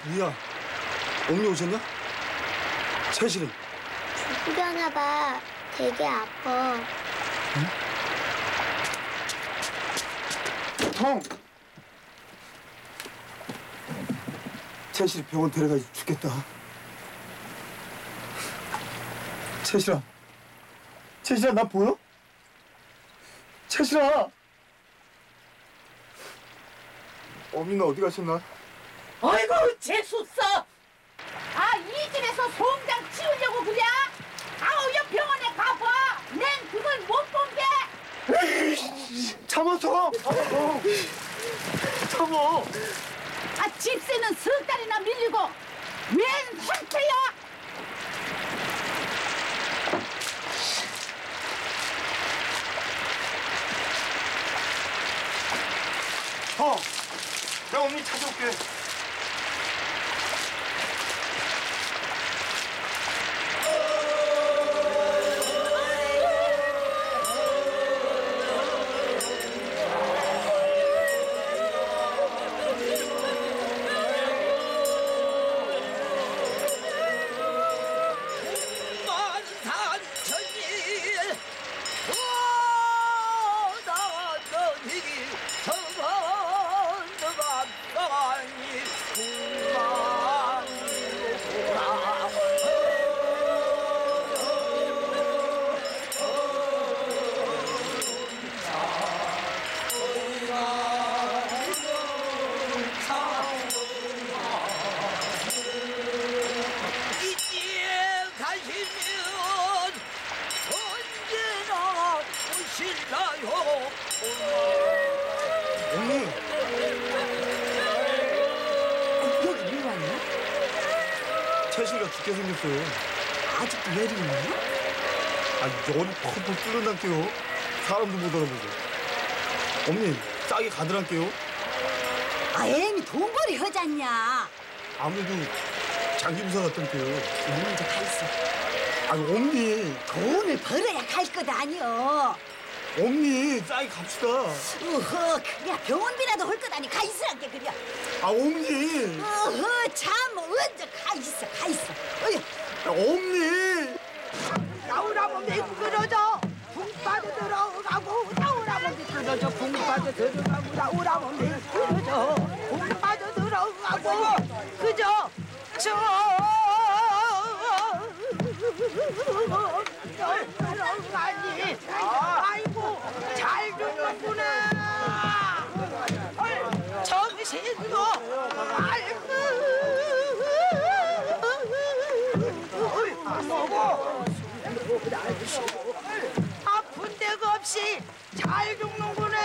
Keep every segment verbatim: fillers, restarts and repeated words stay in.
미야, 어머니 오셨냐? 채실은? 죽으려나 봐. 되게 아파. 응? 형! 채실이 병원 데려가 죽겠다. 채실아, 채실아 나 보여? 채실아! 어머니는 어디 가셨나? 어이구 재수없어. 아, 이 집에서 송장 치우려고 그래? 아우, 옆 병원에 가봐. 난 그걸 못 본 게. 참았어! 참어! 참어! 아, 집세는 석 달이나 밀리고 웬 상태야? 형! 내가 어머니 찾아올게. 어머니! 여기 왜 왔냐? 채실이가 죽게 생겼어요. 아직도 열이 있냐? 아, 열이 펄펄 끓는단게요. 사람도 못 알아보고. 어머니, 싹이 가더란게요. 아, 애미 돈벌이 허잖냐? 아무래도 장기부사 같단게요. 먼저 가 있어. 아, 어머니! 돈을 벌어야 갈 것 아니여. 어머니, 싹이 갑시다. 어허, 그래 병원비라도 할 것 아니. 가 있으란게 그래. 아, 어머니! 어허, 참 언제 가 있어, 가 있어. 어휴. 아, 어머니! 나오라면 미끄러져 붕 빠져 들어가고 나오라면 미끄러져 붕 빠져 들어가고 나오라면 미끄러져 붕 빠져 들어가고 그저 저 들어가니 아이고 잘 죽는구나 정신도 알고 먹어 아픈 데가 없이 잘 죽는구나.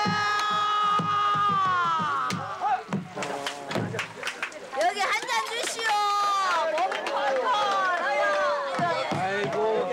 여기 한 잔 주시오. 몸이 펄펄. 아이고.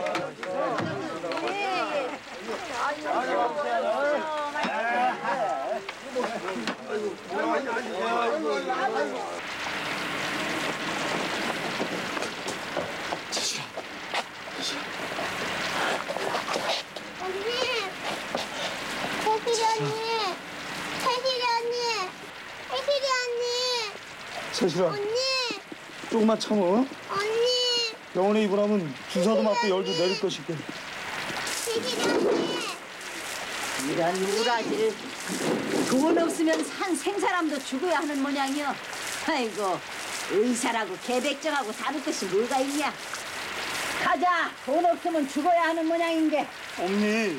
언니! 채실이 언니! 채실이 언니! 채실이 언니! 채실아, 언니! 조금만 참어. 언니! 병원에 입원하면 주사도 맞고 열도 내릴 것이게. 채실이 언니! 이런 우라질. 돈 없으면 산 생사람도 죽어야 하는 모양이여. 아이고, 의사라고 개백정하고 다를 것이 뭐가 있냐. 가자. 돈 없으면 죽어야 하는 모양인게. 어머니,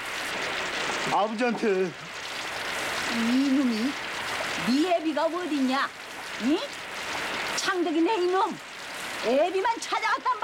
아버지한테. 이놈이 네 애비가 어딨냐? 응? 창덕이 내 이놈 애비만 찾아왔단